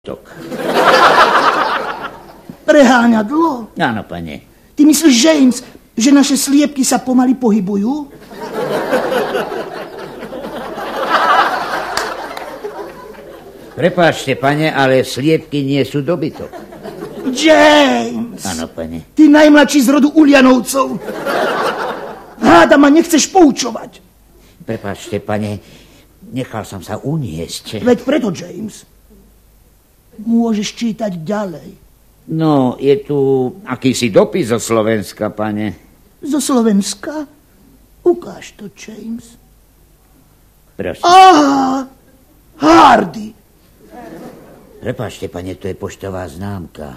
Preháňadlo? Áno, pane. Ty myslíš, James, že naše sliepky sa pomaly pohybujú? Prepáčte, pane, ale sliepky nie sú dobytok. James! Áno, pane. Ty najmladší z rodu Ulianovcov. Háda ma nechceš poučovať. Prepáčte, pane, nechal som sa uniesť. Veď preto, James. Môžeš čítať ďalej. No, je tu akýsi dopis zo Slovenska, pane. Zo Slovenska? Ukáž to, James. Prosím. Aha! Hardy! Prepáčte, pane, to je poštová známka.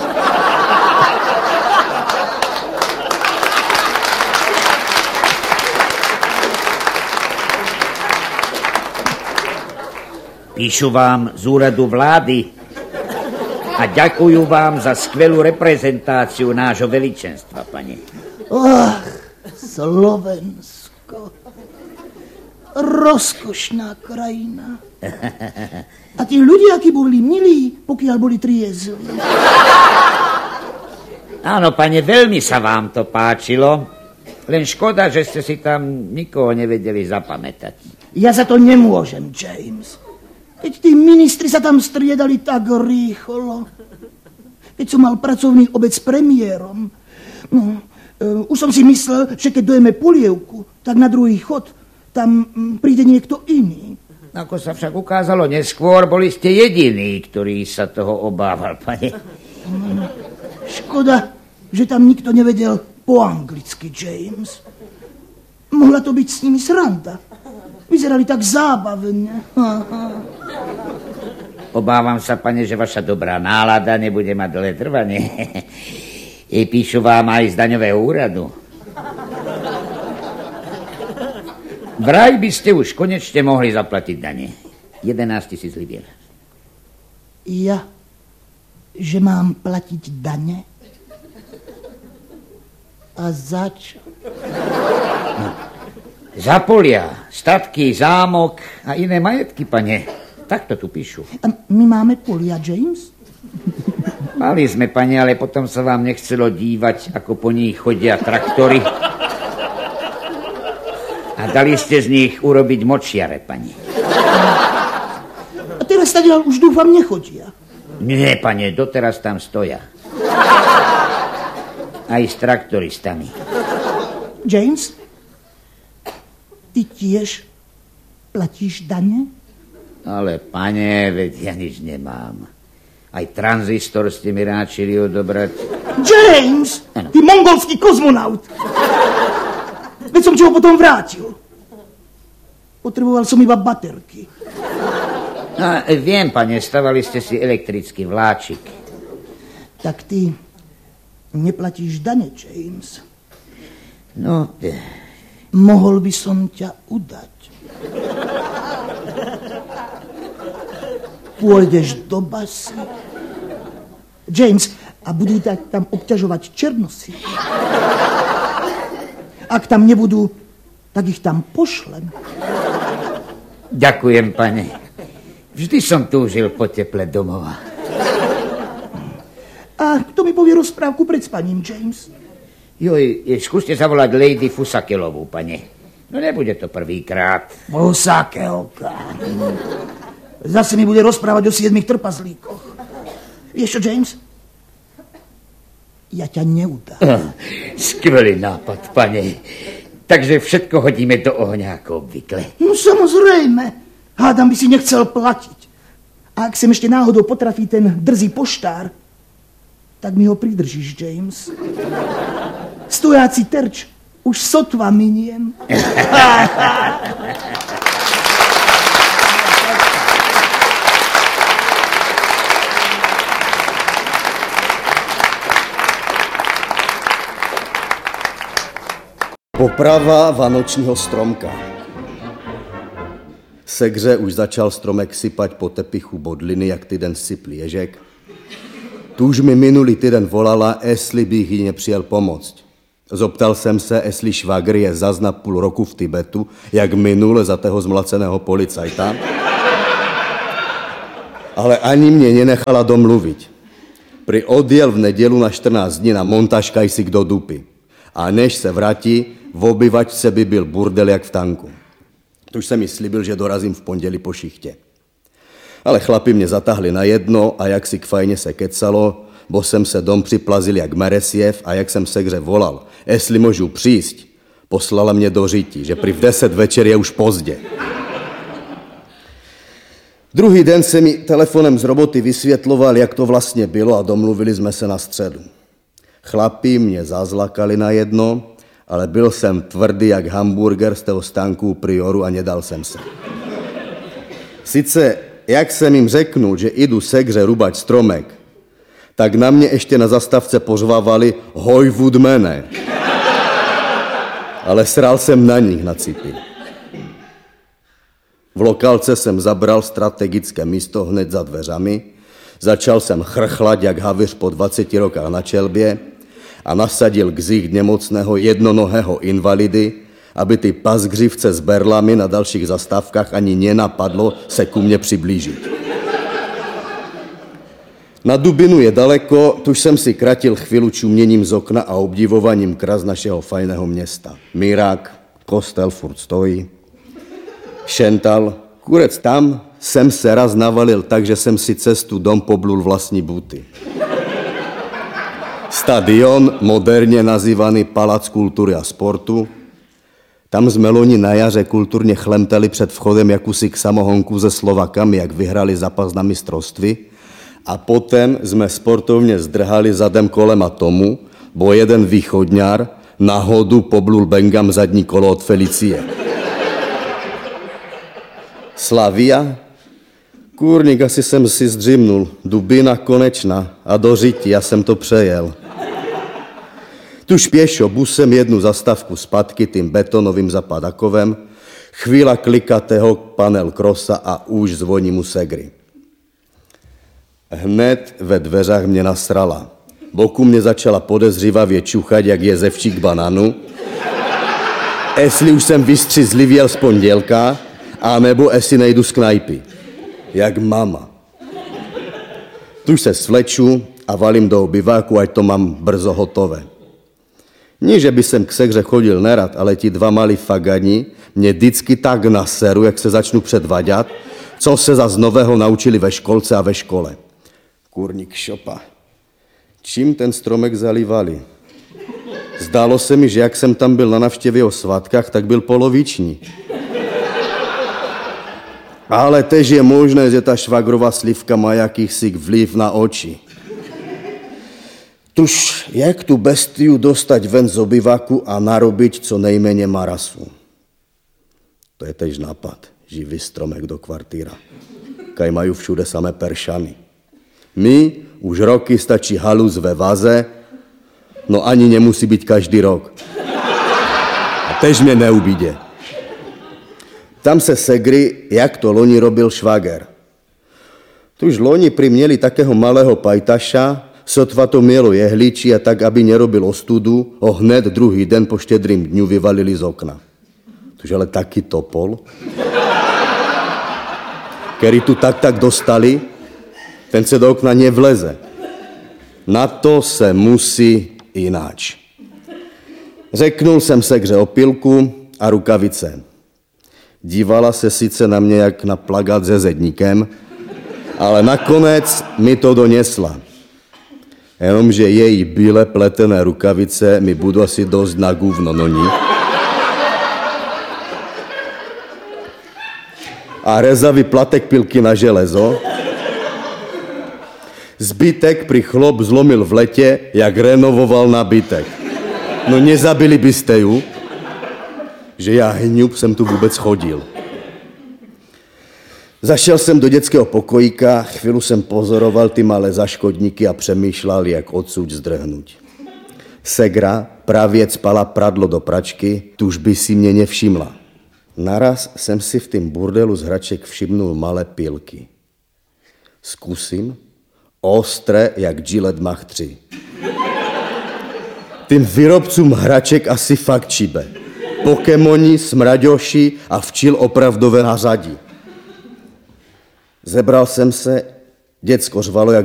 Píšu vám z úradu vlády a ďakujú vám za skvelú reprezentáciu nášho veličenstva, pane. Slovensko. Rozkošná krajina. A tí ľudia, akí boli milí, pokiaľ boli triezli. Áno, pane, veľmi sa vám to páčilo. Len škoda, že ste si tam nikoho nevedeli zapamätať. Ja za to nemôžem, James. Keď tí ministri sa tam striedali tak rýchlo. Keď som mal pracovný obed s premiérom. Už som si myslel, že keď dojeme polievku, tak na druhý chod tam príde niekto iný. Ako sa však ukázalo neskôr, boli ste jediní, ktorý sa toho obával, pane. Škoda, že tam nikto nevedel po anglicky, James. Mohla to byť s nimi sranda. Vyzerali tak zábavne. Obávam sa, pane, že vaša dobrá nálada nebude mať dlhé trvanie. Píšu vám aj z daňového úradu. Vraj by ste už konečne mohli zaplatiť dane. 11 000 libier. Ja? Že mám platiť dane? A za čo? Za polia, statky, zámok a iné majetky, pane. Tak to tu píšu. A my máme polia, James? Mali sme, pane, ale potom sa vám nechcelo dívať, ako po nich chodia traktory. A dali ste z nich urobiť močiare, pani. A teraz tady už dúfam nechodia. Nie, pane, doteraz tam stoja. Aj s traktoristami. James, ty tiež platíš dane? Ale, pane, veď ja nič nemám. Aj tranzistor ste mi ráčili odobrať. James, ano. Ty mongolský kozmonaut. Veď som ti ho potom vrátil. Potreboval som iba baterky. Viem, pane, stavali ste si elektrický vláčik. Tak ty neplatíš dane, James. No, mohol by som ťa udať. Pôjdeš do basy. James, a budú tam obťažovať černosy. Ak tam nebudú, tak ich tam pošlem. Ďakujem, pane. Vždy som túžil po teple domova. A kto mi povie rozprávku pred spaním, James? Skúste zavolať Lady Fusakelovú, pane. No nebude to prvýkrát. Fusakelka. Zase mi bude rozprávať o 7 trpazlíkoch. Vieš čo, James? Ja ťa neudám. Skvelý nápad, pane. Takže všetko hodíme do ohňa, ako obvykle. No samozrejme. Hádam by si nechcel platiť. A ak sem ešte náhodou potrafí ten drzý poštár, tak mi ho pridržíš, James. Stojáci terč už sotva miniem. Poprava vánočního stromka. Segře už začal stromek sypať po tepichu bodliny, jak týden sypl ježek. Tu už mi minulý týden volala, jestli bych jí nepřijel pomoct. Zoptal jsem se, jestli švagr je zas na půl roku v Tibetu, jak minul za toho zmlaceného policajta. ale ani mě nenechala domluvit. Pri odjel v nedělu na 14 dní na montáž kajsik do dupy. A než se vrátí, v obyvačce by byl burdel jak v tanku. Tuž jsem mi slibil, že dorazím v pondělí po šichtě. Ale chlapi mě zatáhli na jedno a jak si k fajně se kecalo, bo jsem se dom připlazil jak Meresiev a jak jsem Segře volal, jestli můžu přijít, poslala mě do řití, že v 10 večer je už pozdě. Druhý den se mi telefonem z roboty vysvětloval, jak to vlastně bylo a domluvili jsme se na středu. Chlapi mě zazlakali na jedno, ale byl jsem tvrdý jak hamburger z toho stánku Prioru a nedal jsem se. Sice, jak jsem jim řeknul, že jdu Segře rubat stromek, tak na mě ještě na zastávce pořvávali hojvudmene. Ale sral jsem na nich na cipy. V lokálce jsem zabral strategické místo hned za dveřami, začal jsem chrchlat jak havíř po 20 rokách na čelbě a nasadil ksicht nemocného jednonohého invalidy, aby ty pasgřivce s berlami na dalších zastávkách ani nenapadlo se ku mně přiblížit. Na Dubinu je daleko, tuž jsem si kratil chvíli čuměním z okna a obdivováním kras našeho fajného města. Mirák, kostel furt stojí, Šental, kurec tam jsem se raz navalil tak, že jsem si cestu dom poblul vlastní buty. Stadion, moderně nazývaný Palác kultury a sportu. Tam jsme loni na jaře kulturně chlemtali před vchodem jakousi k samohonku se Slovakami, jak vyhrali zápas na mistrovství. A potom jsme sportovně zdrhali zadem kolem a tomu, bo jeden východňár náhodu poblul Bengam zadní kolo od Felicie. Slavia? Kůrník, asi jsem si zdřimnul. Dubina konečná a do řití, já jsem to přejel. Tuž pěšo busem jednu zastávku zpátky tím betonovým zapadakovem, chvíla klikatého panel krosa a už zvoní mu Segry. Hned ve dveřách mě nasrala. Boku mě začala podezřívavě čuchat, jak jezevčík bananu. Jestli už jsem vystřízlivěl z pondělka, a nebo jestli nejdu z knajpy. Jak mama. Tuž se svleču a valím do obyváku, ať to mám brzo hotové. Ní, že by jsem k Segře chodil nerad, ale ti dva malí fagani mě vždycky tak naseru, jak se začnu předvaďat, co se zas nového naučili ve školce a ve škole. Kurník šopa. Čím ten stromek zalívali? Zdálo se mi, že jak jsem tam byl na navštěvě o svátkách, tak byl poloviční. Ale tež je možné, že ta švagrová slivka má jakýsi vliv na oči. Tuž jak tu bestiu dostať ven z obyvaku a narobiť co nejméně marasu. To je tež nápad, živý stromek do kvartíra. Kaj mají všude samé peršany. My už roky stačí halus ve vaze, no ani nemusí být každý rok. A tež mě neubíde. Tam se Segry, jak to loni robil švager. Tuž loni priměli takého malého pajtaša, sotva to mělo jehličí a tak, aby nerobil ostudu, ho hned druhý den po štědrým dňu vyvalili z okna. Tuž ale taky topol, který tu tak dostali, ten se do okna nevleze. Na to se musí jináč. Řeknul jsem Segře opilku a rukavice. Dívala se sice na mě jak na plagát se zedníkem, ale nakonec mi to donesla. Jenomže její bíle pletené rukavice mi budou asi dost na guvno, no ní. A rezavý platek pilky na železo. Zbytek pri chlop zlomil v letě, jak renovoval nabytek. No nezabili byste ju, že já hňub jsem tu vůbec chodil. Zašel jsem do dětského pokojíka, chvíli jsem pozoroval ty malé zaškodníky a přemýšlel, jak odsud zdrhnout. Segra právě spala pradlo do pračky, tuž by si mě nevšimla. Naraz jsem si v tým burdelu z hraček všimnul malé pilky. Zkusím, ostré jak Gillette Mach 3. Tým výrobcům hraček asi fakt čibe. Pokémoni, smraďoši a včil opravdové nařadí. Zebral jsem se Děcko řvalo, jak